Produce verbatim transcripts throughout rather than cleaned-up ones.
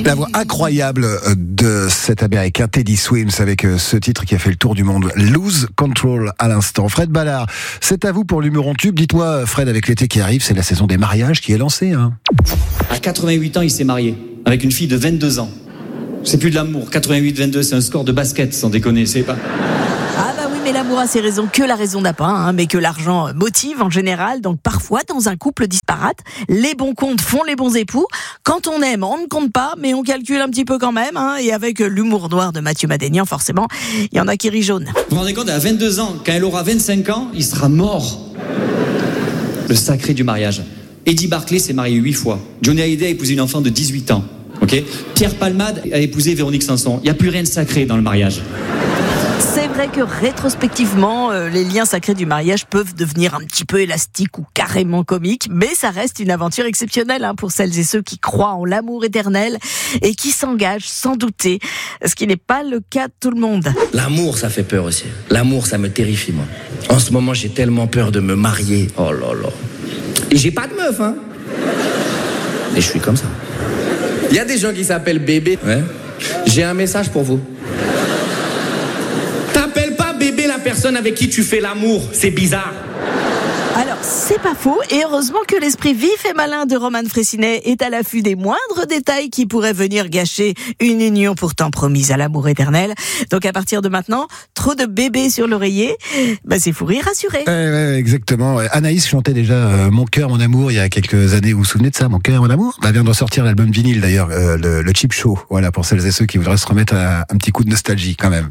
La voix incroyable de cet Américain Teddy Swims avec ce titre qui a fait le tour du monde, Lose Control à l'instant. Fred Ballard, c'est à vous pour l'humour en tube. Dites-moi Fred, avec l'été qui arrive, c'est la saison des mariages qui est lancée. Hein. À quatre-vingt-huit ans, il s'est marié avec une fille de vingt-deux ans. C'est plus de l'amour. quatre-vingt-huit vingt-deux, c'est un score de basket, sans déconner, c'est pas... Ah bah oui, mais l'amour a ses raisons, que la raison n'a pas, hein, mais que l'argent motive en général. Donc parfois, dans un couple disparate, les bons comptes font les bons époux. Quand on aime, on ne compte pas, mais on calcule un petit peu quand même. Hein, et avec l'humour noir de Mathieu Madénian, forcément, il y en a qui rient jaune. Vous vous rendez compte, à vingt-deux ans, quand elle aura vingt-cinq ans, il sera mort. Le sacré du mariage. Eddie Barclay s'est marié huit fois. Johnny Hallyday a épousé une enfant de dix-huit ans. Okay. Pierre Palmade a épousé Véronique Sanson. Il n'y a plus rien de sacré dans le mariage. C'est vrai que rétrospectivement, euh, les liens sacrés du mariage peuvent devenir un petit peu élastiques ou carrément comiques, mais ça reste une aventure exceptionnelle hein, pour celles et ceux qui croient en l'amour éternel et qui s'engagent sans douter, ce qui n'est pas le cas de tout le monde. L'amour, ça fait peur aussi. L'amour, ça me terrifie, moi. En ce moment, j'ai tellement peur de me marier. Oh là là. Et j'ai pas de meuf, hein. Et je suis comme ça. Il y a des gens qui s'appellent bébé. Ouais. J'ai un message pour vous. T'appelles pas bébé la personne avec qui tu fais l'amour. C'est bizarre. Alors, c'est pas faux, et heureusement que l'esprit vif et malin de Roman Frécinet est à l'affût des moindres détails qui pourraient venir gâcher une union pourtant promise à l'amour éternel. Donc à partir de maintenant, trop de bébés sur l'oreiller, bah c'est fou rire rassuré. Ouais, ouais, exactement. Anaïs chantait déjà euh, Mon cœur, mon amour il y a quelques années. Vous vous souvenez de ça, Mon cœur, mon amour? Bah, vient de ressortir l'album vinyle d'ailleurs, euh, le, le Cheap Show. Voilà, pour celles et ceux qui voudraient se remettre à un petit coup de nostalgie quand même.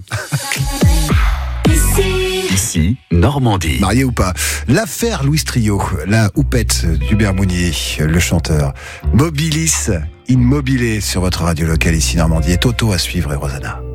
Ici, Normandie. Marié ou pas. L'affaire Louis Trio, la houppette d'Hubert Mounier, le chanteur. Mobilis, Immobilé sur votre radio locale ici Normandie. Et Toto à suivre et Rosanna.